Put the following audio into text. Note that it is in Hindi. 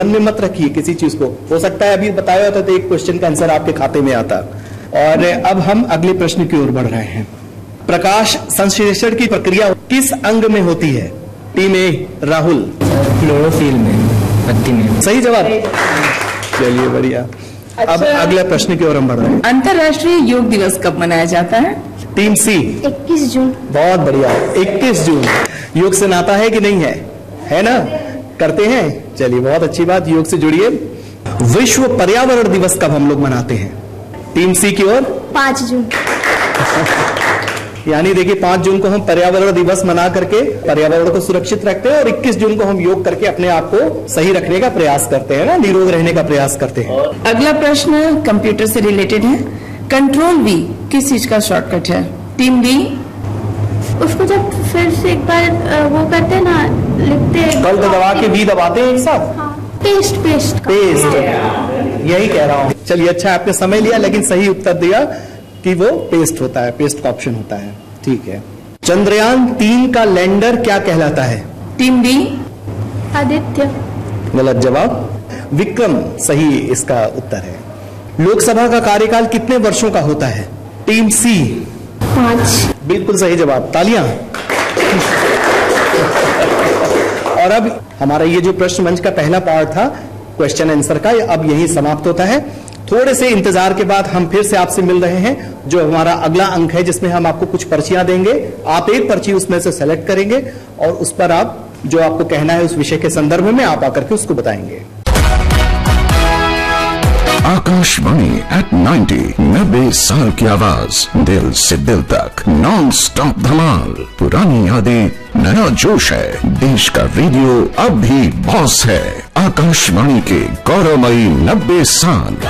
मन में मत रखिए किसी चीज को, हो सकता है अभी बताया होता तो एक क्वेश्चन का आंसर आपके खाते में आता। और अब हम अगले प्रश्न की ओर बढ़ रहे हैं। प्रकाश संश्लेषण की प्रक्रिया किस अंग में होती है? टीम ए राहुल। क्लोरोफिल में, पत्ती में। सही जवाब, चलिए बढ़िया। अब अगले प्रश्न की ओर हम बढ़ रहे हैं। अंतर्राष्ट्रीय योग दिवस कब मनाया जाता है? टीम सी 21 जून। बहुत बढ़िया, 21 जून। योग से नाता है कि नहीं है? है ना, करते हैं। चलिए बहुत अच्छी बात, योग से जुड़िए। विश्व पर्यावरण दिवस कब हम लोग मनाते हैं? टीम सी की ओर 5 जून। यानी देखिए 5 जून को हम पर्यावरण दिवस मना करके पर्यावरण को सुरक्षित रखते हैं और 21 जून को हम योग करके अपने आप को सही रखने का प्रयास करते हैं ना, निरोग रहने का प्रयास करते हैं। अगला प्रश्न कंप्यूटर से रिलेटेड है। कंट्रोल वी किस चीज का शॉर्टकट है? Team D. उसको जब फिर से एक बार वो करते हैं ना, लिखते हैं, कल दबा के वी दबाते हैं एक साथ। हाँ, पेस्ट यही कह रहा हूँ। चलिए अच्छा, आपने समय लिया लेकिन सही उत्तर दिया कि वो पेस्ट होता है, पेस्ट का ऑप्शन होता है। ठीक है। चंद्रयान 3 का लैंडर क्या कहलाता है? Team D Aditya. गलत जवाब, विक्रम सही इसका उत्तर है। लोकसभा का कार्यकाल कितने वर्षों का होता है? टीम सी 5। बिल्कुल सही जवाब, तालियां। और अब हमारा ये जो प्रश्न मंच का पहला पार्ट था क्वेश्चन आंसर का, अब यही समाप्त होता है। थोड़े से इंतजार के बाद हम फिर से आपसे मिल रहे हैं, जो हमारा अगला अंक है जिसमें हम आपको कुछ पर्चियां देंगे। आप एक पर्ची उसमें से सेलेक्ट करेंगे और उस पर आप जो आपको कहना है उस विषय के संदर्भ में आप आकर के उसको बताएंगे। आकाशवाणी एट 90 साल की आवाज, दिल से दिल तक नॉन स्टॉप धमाल। पुरानी यादें, नया जोश है, देश का रेडियो अब भी बॉस है। आकाशवाणी के गौरवमयी 90 साल।